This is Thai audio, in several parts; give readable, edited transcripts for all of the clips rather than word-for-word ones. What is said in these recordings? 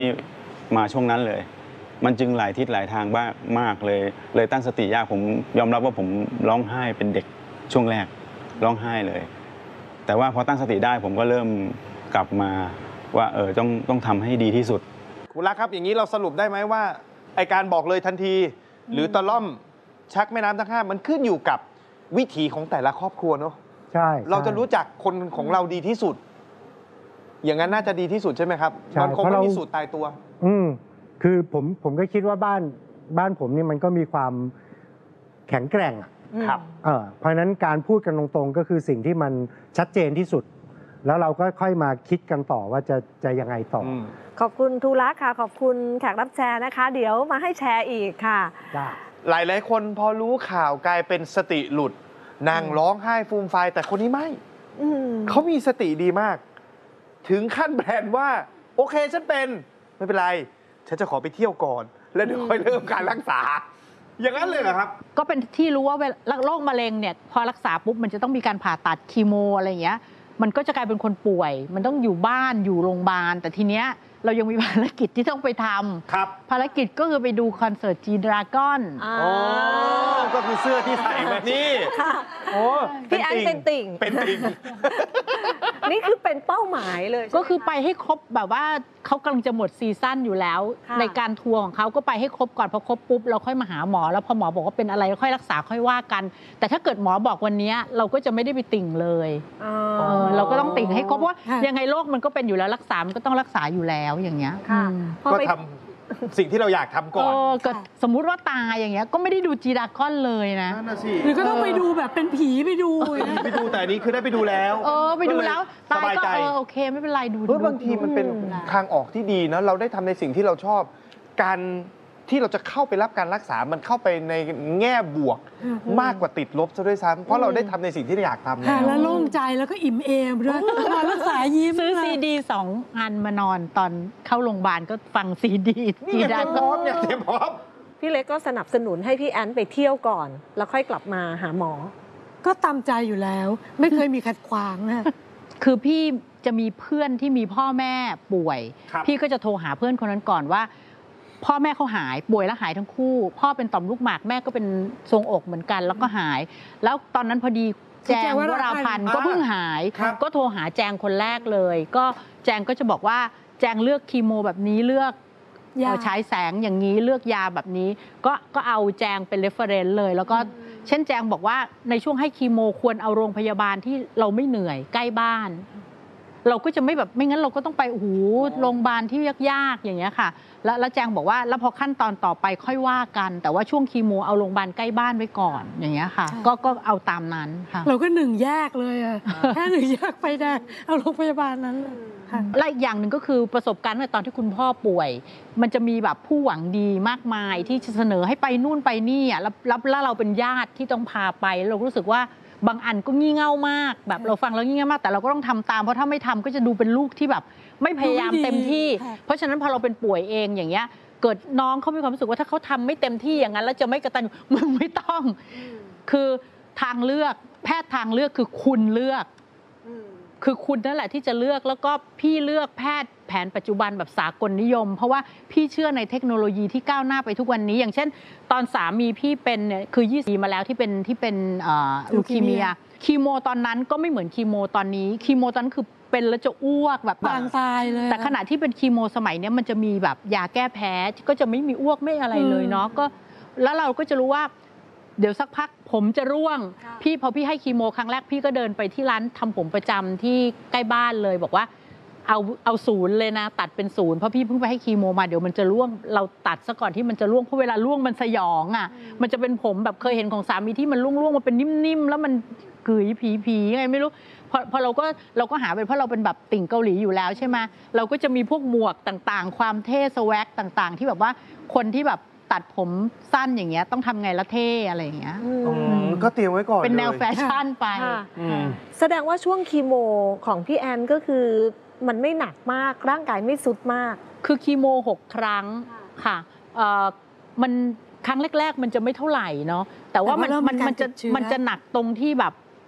มาช่วงนั้นเลยมันจึงหลายทิศหลายทางบ้างมากเลยตั้งสติยากผมยอมรับว่าผมร้องไห้เป็นเด็กช่วงแรกร้องไห้เลยแต่ว่าพอตั้งสติได้ผมก็เริ่มกลับมาว่าต้องทำให้ดีที่สุดคุณรักครับอย่างนี้เราสรุปได้ไหมว่าไอการบอกเลยทันทีหรือตะล่อมชักแม่น้ำทั้งห้ามันขึ้นอยู่กับวิถีของแต่ละครอบครัวเนาะใช่เราจะรู้จักคนของเราดีที่สุดอย่างนั้นน่าจะดีที่สุดใช่ไหมครับมันคงไม่มีสูตรตายตัวคือผมก็คิดว่าบ้านผมนี่มันก็มีความแข็งแกร่งครับเพราะฉะนั้นการพูดกันตรงๆก็คือสิ่งที่มันชัดเจนที่สุดแล้วเราก็ค่อยมาคิดกันต่อว่าจะยังไงต่อขอบคุณทูลักษ์ค่ะขอบคุณแขกรับแชร์นะคะเดี๋ยวมาให้แชร์อีกค่ะหลายคนพอรู้ข่าวกลายเป็นสติหลุดนางร้องไห้ฟูมไฟแต่คนนี้ไม่เขามีสติดีมากถึงขั้นแบนว่าโอเคฉันเป็นไม่เป็นไรฉันจะขอไปเที่ยวก่อนแล้วเดี๋ยวค่อยเริ่มการรักษาอย่างนั้นเลยเหรอครับก็เป็นที่รู้ว่าโรคมะเร็งเนี่ยพอรักษาปุ๊บมันจะต้องมีการผ่าตัดคีโมอะไรอย่างเงี้ยมันก็จะกลายเป็นคนป่วยมันต้องอยู่บ้านอยู่โรงพยาบาลแต่ทีเนี้ยเรายังมีภารกิจที่ต้องไปทำครับภารกิจก็คือไปดูคอนเสิร์ตจีดราก้อนก็คือเสื้อที่ใส่แบบนี้โอ้พี่แอนเป็นติ่งเป็นติ่งนี่คือเป็นเป้าหมายเลยก็คือไปให้ครบแบบว่าเขากำลังจะหมดซีซั่นอยู่แล้วในการทัวร์ของเขาก็ไปให้ครบก่อนพอครบปุ๊บเราค่อยมาหาหมอแล้วพอหมอบอกว่าเป็นอะไรค่อยรักษาค่อยว่ากันแต่ถ้าเกิดหมอบอกวันนี้เราก็จะไม่ได้ไปติ่งเลยเราก็ต้องติ่งให้ครบว่ายังไงโรคมันก็เป็นอยู่แล้วรักษามันก็ต้องรักษาอยู่แล้วอย่างเงี้ยก็ทำสิ่งที่เราอยากทำก่อนก็สมมุติว่าตายอย่างเงี้ยก็ไม่ได้ดูจีดากอนเลยนะหรือก็ต้องไปดูแบบเป็นผีไปดูแต่นี้คือได้ไปดูแล้วไปดูแล้วตายก็โอเคไม่เป็นไรดูบางทีมันเป็นทางออกที่ดีนะเราได้ทำในสิ่งที่เราชอบการที่เราจะเข้าไปรับการรักษามันเข้าไปในแง่บวกมากกว่าติดลบซะด้วยซ้ำเพราะเราได้ทำในสิ่งที่เราอยากทำแล้วโล่งใจแล้วก็อิ่มเอมด้วยนอนรักษายิ้มซื้อซีดี2 อันมานอนตอนเข้าโรงพยาบาลก็ฟังซีดีจีดาก้อนเนี่ยเตรียมพร้อมพี่เล็กก็สนับสนุนให้พี่แอนไปเที่ยวก่อนแล้วค่อยกลับมาหาหมอก็ตามใจอยู่แล้วไม่เคยมีขัดขวางนะคือพี่จะมีเพื่อนที่มีพ่อแม่ป่วยพี่ก็จะโทรหาเพื่อนคนนั้นก่อนว่าพ่อแม่เขาหายป่วยแล้วหายทั้งคู่พ่อเป็นต่อมลูกหมากแม่ก็เป็นทรวงอกเหมือนกันแล้วก็หายแล้วตอนนั้นพอดีแจงวราพันธ์ก็เพิ่งหายก็โทรหาแจงคนแรกเลยก็แจงก็จะบอกว่าแจงเลือกคีโมแบบนี้เลือกฉายแสงอย่างนี้เลือกยาแบบนี้ก็เอาแจงเป็นเรฟเฟอเรนซ์เลยแล้วก็เช่นแจงบอกว่าในช่วงให้คีโมควรเอาโรงพยาบาลที่เราไม่เหนื่อยใกล้บ้านเราก็จะไม่แบบไม่งั้นเราก็ต้องไปโรงพยาบาลที่ยากๆอย่างเงี้ยค่ะแล้วแจงบอกว่าแล้วพอขั้นตอนต่อไปค่อยว่ากันแต่ว่าช่วงคีโมเอาโรงพยาบาลใกล้บ้านไว้ก่อนอย่างเงี้ยค่ะก็เอาตามนั้นค่ะเราก็1 แยกเลยอะแค่1 แยกไปได้เอาโรงพยาบาลนั้นและอีกอย่างหนึ่งก็คือประสบการณ์ตอนที่คุณพ่อป่วยมันจะมีแบบผู้หวังดีมากมายที่จะเสนอให้ไปนู่นไปนี่อ่ะแล้วเราเป็นญาติที่ต้องพาไปเรารู้สึกว่าบางอันก็งี่เง่ามากแบบเราฟังแล้วงี่เง่ามากแต่เราก็ต้องทำตามเพราะถ้าไม่ทำก็จะดูเป็นลูกที่แบบไม่พยายามเต็มที่เพราะฉะนั้นพอเราเป็นป่วยเองอย่างเงี้ยเกิดน้องเขามีความรู้สึกว่าถ้าเขาทำไม่เต็มที่อย่างนั้นแล้วจะไม่กตัญญูมึงไม่ต้องคือทางเลือกแพทย์ทางเลือกคือคุณเลือกคือคุณนั่นแหละที่จะเลือกแล้วก็พี่เลือกแพทย์แผนปัจจุบันแบบสากลนิยมเพราะว่าพี่เชื่อในเทคโนโลยีที่ก้าวหน้าไปทุกวันนี้อย่างเช่นตอนสามีพี่เป็นเนี่ยคือ20 ปีมาแล้วที่เป็นลูคีเมียคีโมตอนนั้นก็ไม่เหมือนคีโมตอนนี้คีโมตอนนั้นคือเป็นแล้วจะอ้วกแบบปางตายเลยแต่ขณะที่เป็นคีโมสมัยนี้มันจะมีแบบยาแก้แพ้ก็จะไม่มีอ้วกไม่อะไรเลยเนาะก็แล้วเราก็จะรู้ว่าเดี๋ยวสักพักผมจะร่วงพอพี่ให้คีโมครั้งแรกพี่ก็เดินไปที่ร้านทำผมประจำที่ใกล้บ้านเลยบอกว่าเอา0เลยนะตัดเป็น0เพราะพี่เพิ่งไปให้คีโมมาเดี๋ยวมันจะร่วงเราตัดซะก่อนที่มันจะร่วงเพราะเวลาร่วงมันสยองอ่ะมันจะเป็นผมแบบเคยเห็นของสามีที่มันร่วงมันเป็นนิ่มๆแล้วมันกุ๋ยผีไงไม่รู้พอเราก็หาเป็นเพราะเราเป็นแบบติ่งเกาหลีอยู่แล้วใช่ไหมเราก็จะมีพวกหมวกต่างๆความเท่สแว็กต่างๆที่แบบว่าคนที่แบบตัดผมสั้นอย่างเงี้ยต้องทำไงละเท่อะไรอย่างเงี้ยก็เตรียมไว้ก่อนเป็นแนวแฟชั่นไปแสดงว่าช่วงคีโมของพี่แอนก็คือมันไม่หนักมากร่างกายไม่สุดมากคือคีโม6 ครั้งค่ะมันครั้งแรกๆมันจะไม่เท่าไหร่เนาะแต่ว่ามันจะหนักตรงที่แบบ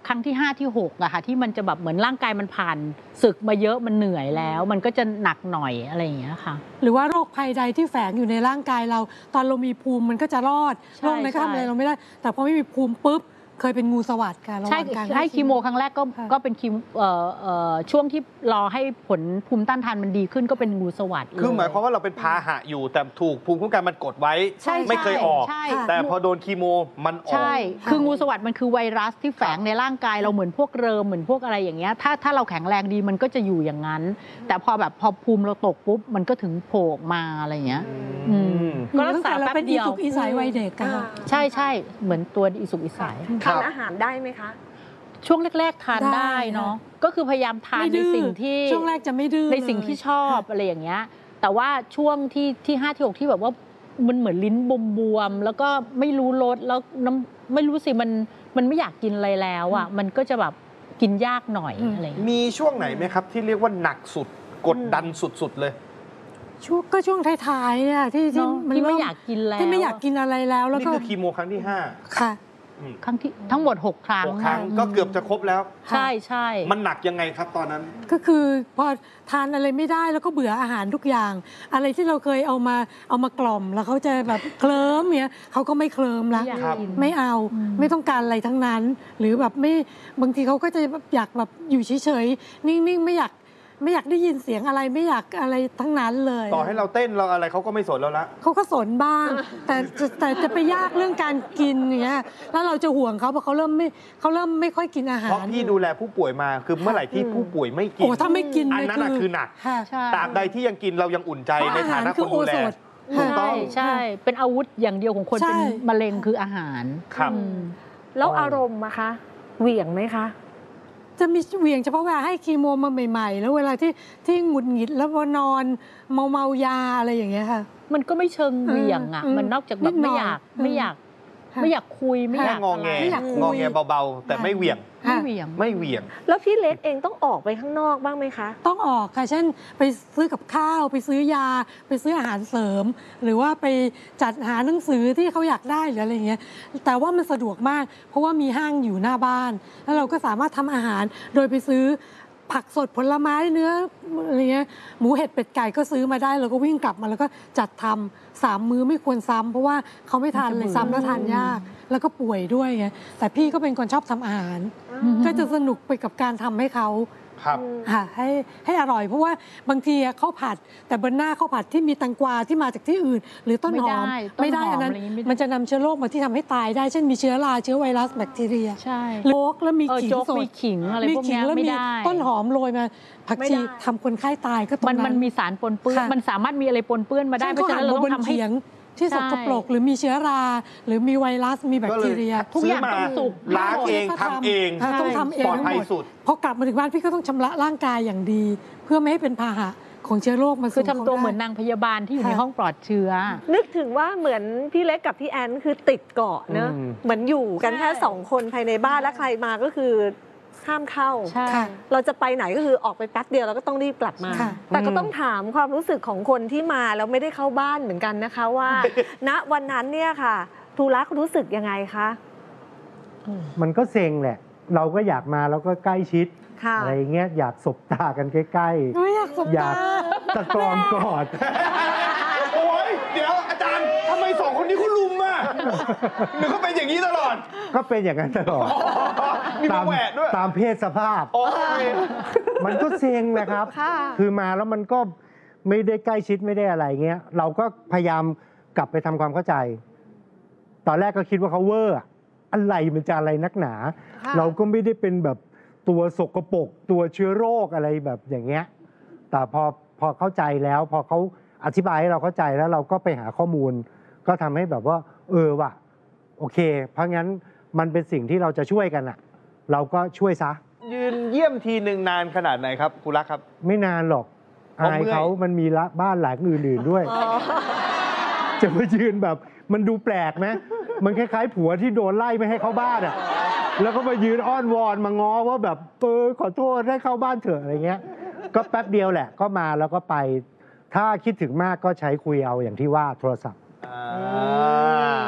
ครั้งที่ 5 ที่ 6อะค่ะที่มันจะแบบเหมือนร่างกายมันผ่านศึกมาเยอะมันเหนื่อยแล้ว มันก็จะหนักหน่อยอะไรอย่างเงี้ยค่ะหรือว่าโรคภัยใดที่แฝงอยู่ในร่างกายเรา ตอนเรามีภูมิมันก็จะรอดใช่โรคนั้นก็ทำอะไรใช่เราไม่ได้ แต่พอไม่มีภูมิปุ๊บเคยเป็นงูสวัสด์ค่ะระหใช่ว่างการให้คีโมครั้งแรกก็ค่ะก็เป็นคีโมช่วงที่รอให้ผลภูมิต้านทานมันดีขึ้นก็เป็นงูสวัสด์คือหมายความเลว่าเราเป็นพาหะอยู่แต่ถูกภูมิคุ้มกันมันกดไว้ใช่ไม่เคยออกใช่แต่พอโดนคีโมมันออกใช่ คืองูสวัสด์มันคือไวรัสที่แฝงในร่างกายเราเหมือนพวกเริมเหมือนพวกอะไรอย่างเงี้ยถ้าเราแข็งแรงดีมันก็จะอยู่อย่างนั้น แต่พอภูมิเราตกปุ๊บมันก็ถึงโผล่ออกมาอะไรอย่างเงี้ย อืม ก็รักษาแล้วแป๊บเป็นเดีอียวสุกอีใสวัยเด็กอะค่ะใช่ใช่เหมือนตัวอีสุกอีใสครัทานบอาหารได้ไหมคะช่วงแรก ๆ ทานได้ได้เนาะค่ะก็คือพยายามทานไม่ในดื้อสิ่งที่ช่วงแรกจะไม่ดื้อในสิ่งเลยที่ชอบอะไรอย่างเงี้ย แต่ว่าช่วงที่5ที่6ที่แบบว่ามันเหมือนลิ้นบวมๆแล้วก็ไม่รู้รสแล้วน้ำไม่รู้สิมันไม่อยากกินอะไรแล้วอ่ะมันก็จะแบบกินยากหน่อยอะไรอย่างเงี้ยมีช่วงไหนไหมครับ ที่เรียกว่าหนักสุดกดดันสุดๆเลยช่วงท้ายๆเนี่ยที่เนอะมันที่ไม่เริ่อยากกินแล้วที่ไม่อยากกินอะไรแล้วแล้วนี่ก็คือคีโมครั้งที่ค่ะครั้งที่ทั้งหมด6 ครั้ง 6 ครั้งก็เกือบจะครบแล้วใช่ใช่มันหนักยังไงครับตอนนั้นก็คือพอทานอะไรไม่ได้แล้วก็เบื่ออาหารทุกอย่าง อะไรที่เราเคยเอามากล่อมแล้วเขาจะแบบเคลิ้มเนี้ยเขาก็ไม่เคลิ้มละไม่อยากครับกินไม่เอาอืมไม่ต้องการอะไรทั้งนั้น หรือแบบไม่บางทีเขาก็จะแบบอยากแบบอยู่เฉยๆนิ่งๆไม่อยากได้ยินเสียงอะไรไม่อยากอะไรทั้งนั้นเลยต่อให้เราเต้นเราอะไรเขาก็ไม่สนแล้วละเขาก็สนบ้าง แต่จะไปยากเรื่องการกินอย่างเงี้ยแล้วเราจะห่วงเขาเพราะเขาเริ่มไม่ค่อยกินอาหารเพราะพี่ดูแลผู้ป่วยมาคือเมื่อไหร่ที่ผู้ป่วยไม่กินโอ้ถ้าไม่กินอันนั้นน่ะคือหนักค่ะใช่ตราบใดที่ยังกินเรายังอุ่นใจเพราะในอาหาฐาร นะคืคอน โอดูแลสถถูกต้ใช่องใช่เป็นอาวุธอย่างเดียวของคนใช่เป็นมะเร็งคืออาหารครับอืมแล้วอารมณ์อะคะ เหวี่ยงไหมคะจะมีเหวี่ยงเฉพาะเวลาให้คีโมมาใหม่ๆ แล้วเวลาที่หงุดหงิดแล้วพอนอนเมายาอะไรอย่างเงี้ยค่ะมันก็ไม่เชิงเหวี่ยงอ่ะอืมมันนอกจากแบบนิดหน่ไม่อยอยากอืมไม่อยากค่ะไม่อยากคุยไม่อแค่ยากงอแงไม่อยากคุยงอแงเบาๆ แต่ไม่เหวี่ยงไม่เหวี่ยงไม่เหวี่ยงแล้วพี่เล็กเองต้องออกไปข้างนอกบ้างไหมคะต้องออกค่ะ เช่นไปซื้อกับข้าวไปซื้อยา ไปซื้ออาหารเสริม หรือว่าไปจัดหาหนังสือที่เขาอยากได้หรืออะไรอย่างเงี้ยแต่ว่ามันสะดวกมาก เพราะว่ามีห้างอยู่หน้าบ้าน แล้วเราก็สามารถทำอาหารโดยไปซื้อผักสดผลไม้เนื้ออะไรเงี้ยหมูเห็ดเป็ดไก่ก็ซื้อมาได้แล้วก็วิ่งกลับมาแล้วก็จัดทำ3 มื้อไม่ควรซ้ำเพราะว่าเขาไม่ทานเลยซ้ำแล้วทานยาก แล้วก็ป่วยด้วยไงแต่พี่ก็เป็นคนชอบทำอาหารอืมก็จะสนุกไปกับการทำให้เขาครับค่ะให้อร่อย เพราะว่าบางทีข้าวผัด แต่บนหน้าข้าวผัดที่มีแตงกวาที่มาจากที่อื่น หรือต้นหอมไม่ได้อันนั้นต้นหอมอะไรอย่างงี้ไม่ได้มันจะนำเชื้อโรคมาที่ทำให้ตายได้ เช่นมีเชื้อราเชื้อไวรัสแบคทีเรียใช่โลกแล้วมีขิงโจ๊กสดมีขิงอะไรพวกขิเนี้ยแล้วไม่มีได้ต้นหอมโรยมาผักไม่ชีได้ทำคนไข้ตายก็ตรงมันนั้นมีสารปนเปื้อนค่ะมันสามารถมีอะไรปนเปื้อนมาได้ช่นเพราะฉะนั้นเราต้องทำให้ขียงที่สกปรกหรือมีเชื้อรา หรือมีไวรัสมีแบคทีเรียทุกอย่างซื้อมาต้องสุกล้างเองทำเองค่ะต้องทำเองปลอดภัยทั้งหมสุดพอกลับมาถึงบ้านพี่ก็ต้องชำระร่างกายอย่างดี เพื่อไม่ให้เป็นพาหะของเชื้อโรคมาสู่คือทำตัวขาได้เหมือนนางพยาบาลที่อยู่ในค่ะห้องปลอดเชื้อนึกถึงว่าเหมือนพี่เล็กกับพี่แอนคือติดเกาะเนอะอืมเหมือนอยู่กันแค่ใช่ 2 คนภายในบ้านแล้วใครมาก็คือห้ามเข้าใช่ค่ะเราจะไปไหนก็คือออกไปแป๊บเดียวแล้วก็ต้องรีบกลับมาค่ะแต่ก็ต้องถามความรู้สึกของคนที่มาแล้วไม่ได้เข้าบ้านเหมือนกันนะคะว่า ณวันนั้นเนี่ยค่ะทูรักรู้สึกยังไงคะมันก็เซ็งแหละ เราก็อยากมาแล้วก็ใกล้ชิดค่ะอะไรเงี้ยอยากสบตากันใกล้ไม่อยากสบๆ อยาตากตะกอมกอดโอ้ยเดี๋ยวอาจารย์ทำไม2 คนนี้เขาลุมอ่ะหรือเขาเป็นอย่างนี้ตลอดก็เป็นอย่างนั้นตลอดมีมาแหวะด้วยตามเพศสภาพโอ้ยมันก็เซ็งนะครับค่ะคือมาแล้วมันก็ไม่ได้ใกล้ชิดไม่ได้อะไรเงี้ย เราก็พยายามกลับไปทำความเข้าใจ ตอนแรกก็คิดว่าเขาเวอร์อะอะไรมันจะอะไรนักหนาค่ะเราก็ไม่ได้เป็นแบบตัวสกปรกตัวเชื้อโรคอะไรแบบอย่างเงี้ย แต่พอเข้าใจแล้ว พอเขาอธิบายให้เราเข้าใจแล้วเราก็ไปหาข้อมูล ก็ทำให้แบบว่า ว่ะโอเค เพราะงั้นมันเป็นสิ่งที่เราจะช่วยกันอะเราก็ช่วยซะยืนเยี่ยมทีหนึ่งนานขนาดไหนครับคุณรักครับไม่นานหรอกเพราะอายเมื่อยเขามันมีละบ้านหลังอื่นๆด้วยอ๋อจะมายืนแบบมันดูแปลกไหมมันคล้ายๆผัวที่โดนไล่ไม่ให้เข้าบ้านอ่ะ แล้วก็มายืนอ้อนวอนมาง้อว่าแบบขอโทษให้เข้าบ้านเถอะอะไรเงี้ย ก็แป๊บเดียวแหละ ก็มาแล้วก็ไป ถ้าคิดถึงมากก็ใช้คุยเอาอย่างที่ว่าโทรศัพท์อ่า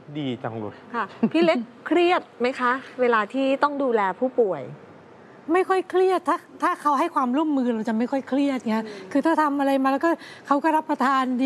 ดีจังเลยค่ะ พี่เล็กเครียดไหมคะ เวลาที่ต้องดูแลผู้ป่วยไม่ค่อยเครียดถ้าเขาให้ความร่วมมือเราจะไม่ค่อยเครียดเงี้ยคือถ้าทำอะไรมาแล้วก็เขาก็รับประทาน